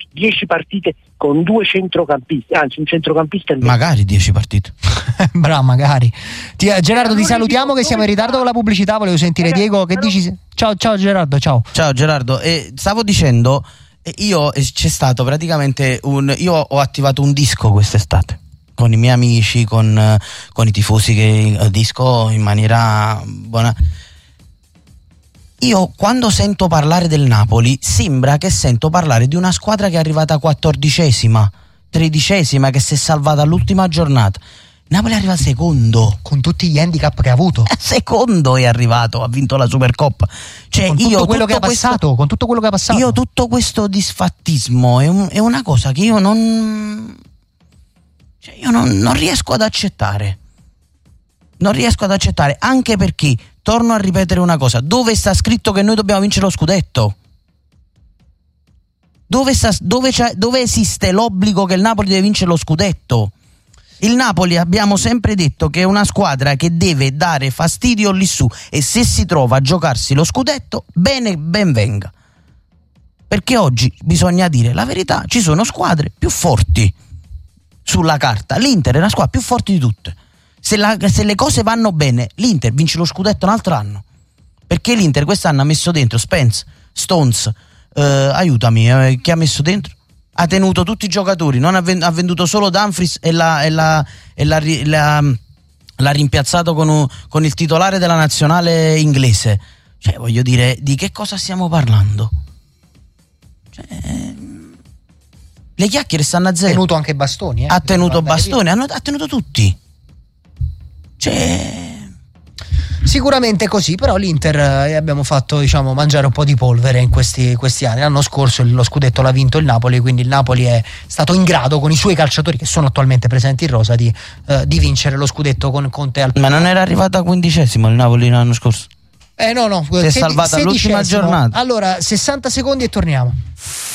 10 partite con 2 centrocampisti, anzi un centrocampista e magari 10 partite. Bravo, magari. Gerardo, ti salutiamo che siamo in ritardo con la pubblicità. Volevo sentire Diego che dici. Ciao Gerardo, ciao Gerardo. Stavo dicendo, c'è stato praticamente io ho attivato un disco quest'estate con i miei amici, con i tifosi, che disco in maniera buona. Io quando sento parlare del Napoli sembra che sento parlare di una squadra che è arrivata 14ª, 13ª, che si è salvata all'ultima giornata. Napoli arriva secondo, con tutti gli handicap che ha avuto. Secondo è arrivato, ha vinto la Supercoppa. Cioè, con tutto quello che ha passato, con tutto quello che ha passato. Io tutto questo disfattismo è una cosa che io non riesco ad accettare. Non riesco ad accettare, anche perché torno a ripetere una cosa: dove sta scritto che noi dobbiamo vincere lo scudetto? Dove esiste l'obbligo che il Napoli deve vincere lo scudetto? Il Napoli, abbiamo sempre detto, che è una squadra che deve dare fastidio lì su, e se si trova a giocarsi lo scudetto, ben venga. Perché oggi bisogna dire la verità, ci sono squadre più forti sulla carta. L'Inter è una squadra più forte di tutte. Se le cose vanno bene, l'Inter vince lo scudetto un altro anno, perché l'Inter quest'anno ha messo dentro Spence, Stones, aiutami, chi ha messo dentro? Ha tenuto tutti i giocatori, non ha venduto solo Dumfries e l'ha rimpiazzato con il titolare della nazionale inglese. Cioè, voglio dire, di che cosa stiamo parlando? Cioè, le chiacchiere stanno a zero. Ha tenuto anche Bastoni, ha tenuto Bastoni, ha tenuto tutti. Cioè, sicuramente così, però l'Inter abbiamo fatto, diciamo, mangiare un po' di polvere in questi anni. L'anno scorso lo scudetto l'ha vinto il Napoli, quindi il Napoli è stato in grado, con i suoi calciatori che sono attualmente presenti in rosa, di vincere lo scudetto con Conte al... Ma non era arrivata 15º il Napoli l'anno scorso? No, si è salvata all'ultima giornata. Allora 60 secondi e torniamo.